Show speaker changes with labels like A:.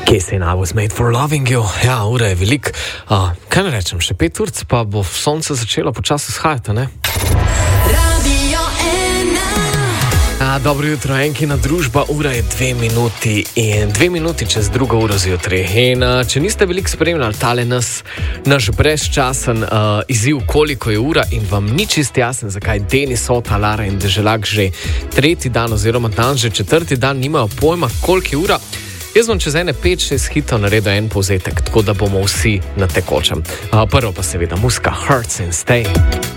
A: Casey and I was made for loving you. Ja, ura je velik. Kaj ne rečem, še 5 ur, pa bo sonce začelo počasi shajati, ne?
B: Radio 1.
A: Dobro jutro, Enkina družba, ura je 2 minuti in 2 minuti čez 2 uro zjutraj. In če niste veliko spremljali tale naš brezčasen izziv, koliko je ura in vam ni čist jasen, zakaj Denis, Ota, Lara in Deželak že 3. dan oziroma dan že 4. dan nimajo pojma, koliko je ura, jaz bom čez 5-6 hitov naredil en povzetek, tako da bomo vsi na tekočem. Prvo pa seveda muska Hearts and Stay.